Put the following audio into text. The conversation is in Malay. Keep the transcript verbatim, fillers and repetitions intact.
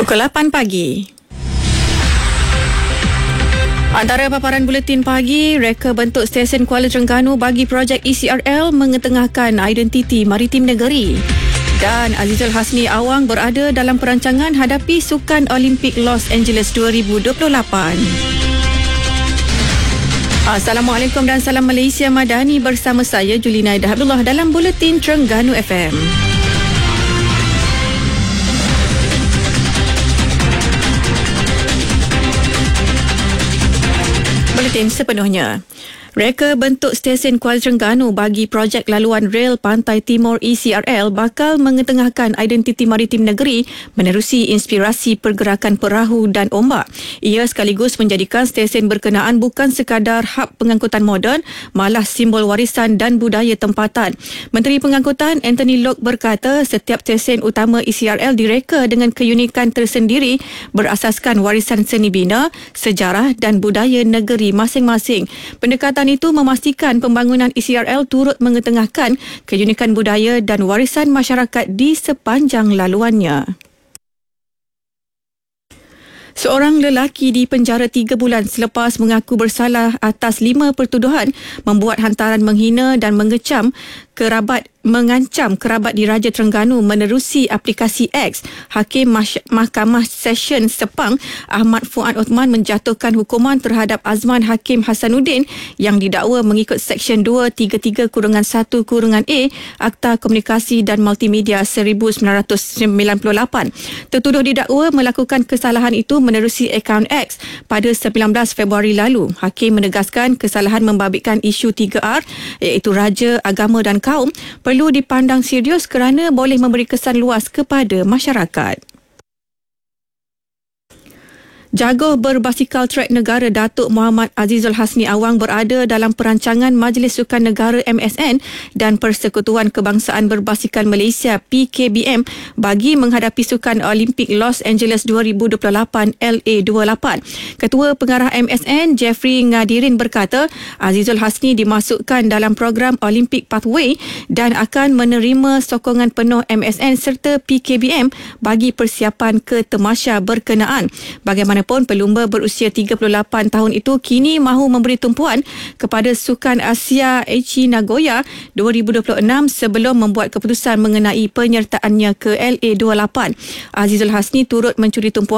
Pukul lapan pagi. Antara paparan buletin pagi, reka bentuk stesen Kuala Terengganu bagi projek E C R L mengetengahkan identiti maritim negeri. Dan Azizul Hasni Awang berada dalam perancangan hadapi Sukan Olimpik Los Angeles dua ribu dua puluh lapan. Assalamualaikum dan salam Malaysia Madani bersama saya Julina Ida Abdullah dalam Buletin Terengganu F M. Buletin sepenuhnya. Reka bentuk stesen Kuala Terengganu bagi projek laluan rel Pantai Timur E C R L bakal mengetengahkan identiti maritim negeri menerusi inspirasi pergerakan perahu dan ombak. Ia sekaligus menjadikan stesen berkenaan bukan sekadar hub pengangkutan moden, malah simbol warisan dan budaya tempatan. Menteri Pengangkutan Anthony Loke berkata setiap stesen utama E C R L direka dengan keunikan tersendiri berasaskan warisan seni bina, sejarah dan budaya negeri masing-masing. Pendekatan itu memastikan pembangunan E C R L turut mengetengahkan keunikan budaya dan warisan masyarakat di sepanjang laluannya. Seorang lelaki dipenjara tiga bulan selepas mengaku bersalah atas lima pertuduhan membuat hantaran menghina dan mengecam kerabat mengancam kerabat diraja Terengganu menerusi aplikasi X. Hakim Mahkamah Session Sepang Ahmad Fuad Othman menjatuhkan hukuman terhadap Azman Hakim Hasanuddin yang didakwa mengikut Seksyen dua tiga tiga satu A Akta Komunikasi dan Multimedia seribu sembilan ratus sembilan puluh lapan. Tertuduh didakwa melakukan kesalahan itu menerusi akaun X pada sembilan belas Februari lalu. Hakim menegaskan kesalahan membabitkan isu tiga R iaitu raja, agama dan kaum perlu dipandang serius kerana boleh memberi kesan luas kepada masyarakat. Jaguar berbasikal trek negara Datuk Muhammad Azizul Hasni Awang berada dalam perancangan Majlis Sukan Negara M S N dan Persekutuan Kebangsaan Berbasikal Malaysia P K B M bagi menghadapi Sukan Olimpik Los Angeles dua ribu dua puluh lapan L A dua puluh lapan. Ketua Pengarah M S N Jeffrey Ngadirin berkata Azizul Hasni dimasukkan dalam program Olympic Pathway dan akan menerima sokongan penuh M S N serta P K B M bagi persiapan ke temasya berkenaan. Bagaimana pun pelumba berusia tiga puluh lapan tahun itu kini mahu memberi tumpuan kepada Sukan Asia Aichi Nagoya dua ribu dua puluh enam sebelum membuat keputusan mengenai penyertaannya ke L A dua puluh lapan. Azizul Hasni turut mencuri tumpuan